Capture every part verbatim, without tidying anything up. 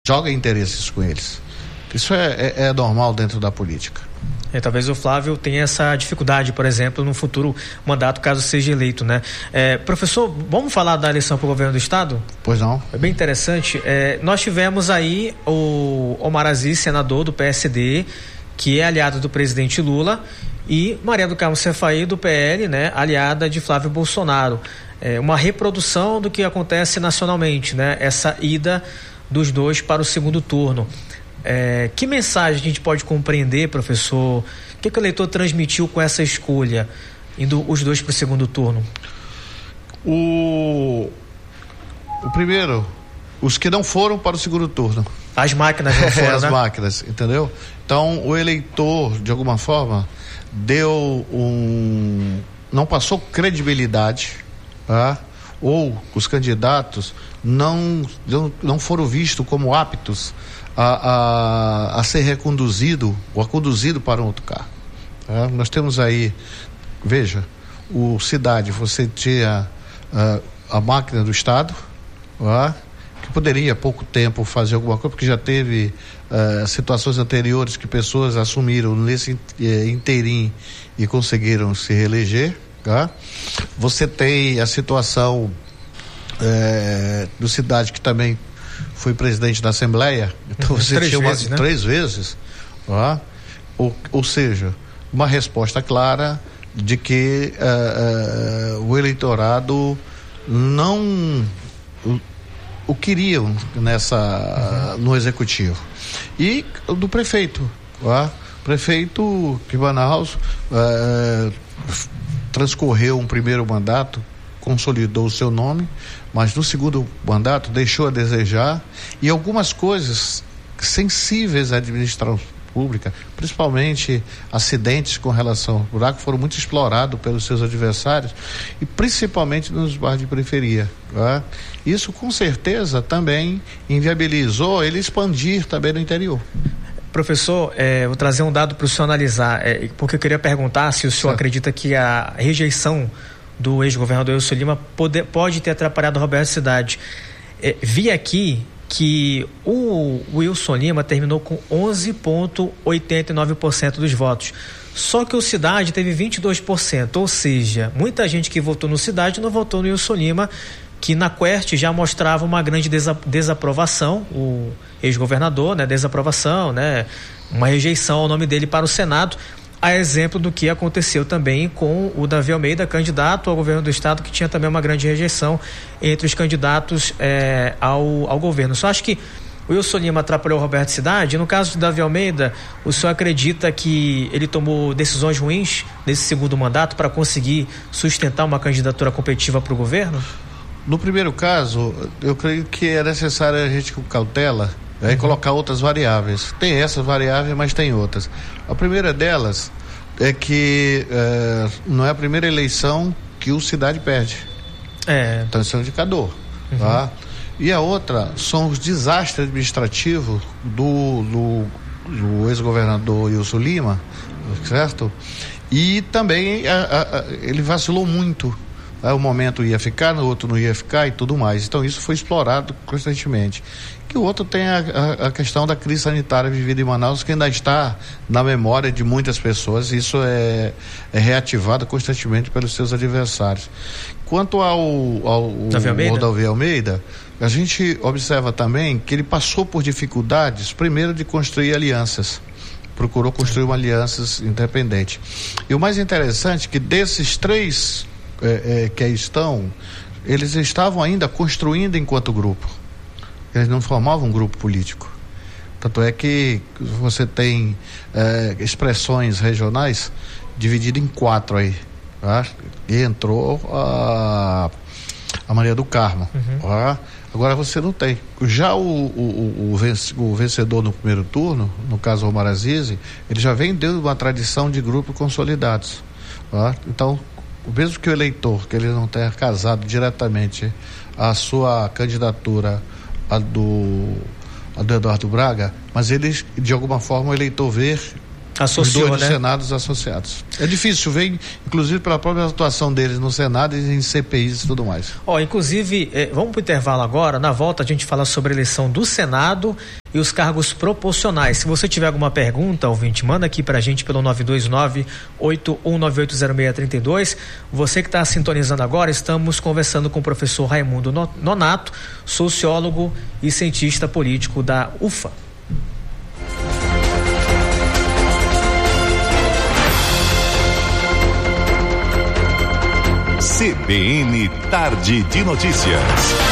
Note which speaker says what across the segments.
Speaker 1: joga interesses com eles. Isso é, é, é normal dentro da política.
Speaker 2: É, talvez o Flávio tenha essa dificuldade, por exemplo, no futuro mandato, caso seja eleito, né? É, professor, vamos falar da eleição para o governo do estado?
Speaker 1: Pois não.
Speaker 2: É bem interessante. É, nós tivemos aí o Omar Aziz, senador do P S D, que é aliado do presidente Lula, e Maria do Carmo Cefaí, do P L, né? Aliada de Flávio Bolsonaro. É uma reprodução do que acontece nacionalmente, né? Essa ida dos dois para o segundo turno. É, que mensagem a gente pode compreender, professor? O que, que o eleitor transmitiu com essa escolha, indo os dois para o segundo turno?
Speaker 1: O, o primeiro, os que não foram para o segundo turno.
Speaker 2: As máquinas não foram,
Speaker 1: As
Speaker 2: né?
Speaker 1: máquinas, entendeu? Então, o eleitor, de alguma forma, deu um... não passou credibilidade, tá? Ou os candidatos não, não, não foram vistos como aptos A, a, a ser reconduzido ou a conduzido para um outro carro. Tá? Nós temos aí, veja, o Cidade, você tinha uh, a máquina do Estado, tá? Que poderia há pouco tempo fazer alguma coisa, porque já teve uh, situações anteriores que pessoas assumiram nesse uh, inteirinho e conseguiram se reeleger. Tá? Você tem a situação uh, do Cidade, que também foi presidente da Assembleia, então você
Speaker 2: três
Speaker 1: tinha uma,
Speaker 2: vezes, né?
Speaker 1: três vezes, ó, ou, ou seja, uma resposta clara de que uh, uh, o eleitorado não o, o queriam nessa, uhum. no executivo. E do prefeito, ó, prefeito que Manaus uh, transcorreu um primeiro mandato, consolidou o seu nome, mas no segundo mandato deixou a desejar, e algumas coisas sensíveis à administração pública, principalmente acidentes com relação ao buraco, foram muito explorados pelos seus adversários, e principalmente nos bairros de periferia. Tá? Isso com certeza também inviabilizou ele expandir também no interior.
Speaker 2: Professor, é, vou trazer um dado para o senhor analisar, é, porque eu queria perguntar se o senhor certo. acredita que a rejeição do ex-governador Wilson Lima pode, pode ter atrapalhado o Roberto Cidade. É, vi aqui que o Wilson Lima terminou com onze vírgula oitenta e nove por cento dos votos. Só que o Cidade teve vinte e dois por cento, ou seja, muita gente que votou no Cidade não votou no Wilson Lima, que na Quest já mostrava uma grande desa- desaprovação, o ex-governador, né, desaprovação, né, uma rejeição ao nome dele para o Senado, a exemplo do que aconteceu também com o Davi Almeida, candidato ao governo do estado, que tinha também uma grande rejeição entre os candidatos é, ao, ao governo. Só acho que o Wilson Lima atrapalhou o Roberto Cidade. No caso de Davi Almeida, o senhor acredita que ele tomou decisões ruins nesse segundo mandato para conseguir sustentar uma candidatura competitiva para o governo?
Speaker 1: No primeiro caso, eu creio que é necessário a gente com cautela é, uhum. colocar outras variáveis. Tem essas variáveis, mas tem outras. A primeira delas é que é, não é a primeira eleição que o Cidade perde.
Speaker 2: É.
Speaker 1: Então isso é um indicador. Uhum. Tá? E a outra são os desastres administrativos do, do, do ex-governador Wilson Lima, certo? E também a, a, a, ele vacilou muito. Um momento ia ficar, no outro não ia ficar e tudo mais. Então isso foi explorado constantemente. Que o outro tem a, a, a questão da crise sanitária vivida em Manaus, que ainda está na memória de muitas pessoas. Isso é, é reativado constantemente pelos seus adversários. Quanto ao, ao,
Speaker 2: Davi Almeida?
Speaker 1: ao Davi Almeida, a gente observa também que ele passou por dificuldades, primeiro de construir alianças. Procurou construir uma aliança independente. E o mais interessante é que desses três É, é, que aí estão, eles estavam ainda construindo enquanto grupo. Eles não formavam um grupo político. Tanto é que você tem é, expressões regionais divididas em quatro aí. Tá? E entrou a, a Maria do Carmo. Uhum. Tá? Agora você não tem. Já o, o, o, o vencedor no primeiro turno, no caso o Omar Aziz, ele já vem dentro de uma tradição de grupos consolidados. Tá? Então, mesmo que o eleitor, que ele não tenha casado diretamente a sua candidatura a do, a do Eduardo Braga, mas ele, de alguma forma, o eleitor vê
Speaker 2: Associou,
Speaker 1: os dois
Speaker 2: né?
Speaker 1: do Senado, os associados. É difícil ver, inclusive pela própria atuação deles no Senado e em C P Is e tudo mais.
Speaker 2: Ó, inclusive, eh, vamos para o intervalo agora. Na volta a gente fala sobre a eleição do Senado e os cargos proporcionais. Se você tiver alguma pergunta, ouvinte, manda aqui pra gente pelo nove dois nove, oito um nove oito zero seis três dois. Você que está sintonizando agora, estamos conversando com o professor Raimundo Nonato, sociólogo e cientista político da U F A.
Speaker 3: C B N Tarde de Notícias.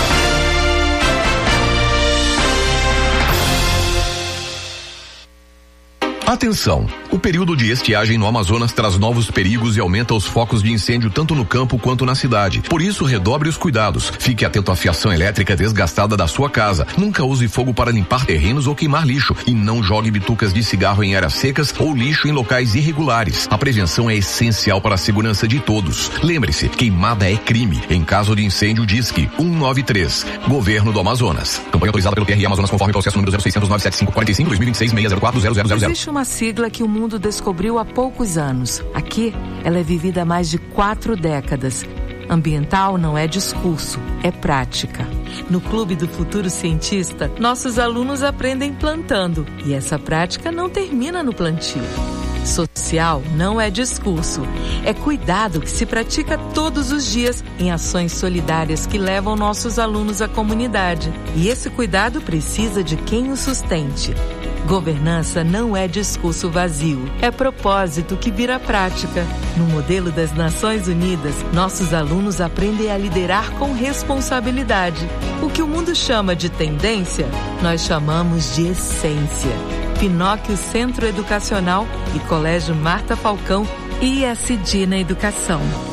Speaker 3: Atenção! O período de estiagem no Amazonas traz novos perigos e aumenta os focos de incêndio tanto no campo quanto na cidade. Por isso, redobre os cuidados. Fique atento à fiação elétrica desgastada da sua casa. Nunca use fogo para limpar terrenos ou queimar lixo. E não jogue bitucas de cigarro em áreas secas ou lixo em locais irregulares. A prevenção é essencial para a segurança de todos. Lembre-se, queimada é crime. Em caso de incêndio, disque um nove três. Governo do Amazonas. Campanha autorizada pelo T R I Amazonas conforme processo número zero seiscentos, nove sete cinco, quatro cinco, dois mil e vinte e seis, seis zero quatro, zero zero zero zero.
Speaker 4: Existe uma sigla que o mundo descobriu há poucos anos. Aqui, ela é vivida há mais de quatro décadas. Ambiental não é discurso, é prática. No Clube do Futuro Cientista, nossos alunos aprendem plantando. E essa prática não termina no plantio. Social não é discurso, é cuidado que se pratica todos os dias em ações solidárias que levam nossos alunos à comunidade. E esse cuidado precisa de quem o sustente. Governança não é discurso vazio, é propósito que vira prática. No modelo das Nações Unidas, nossos alunos aprendem a liderar com responsabilidade. O que o mundo chama de tendência, nós chamamos de essência. Pinóquio Centro Educacional e Colégio Marta Falcão, I S D na Educação.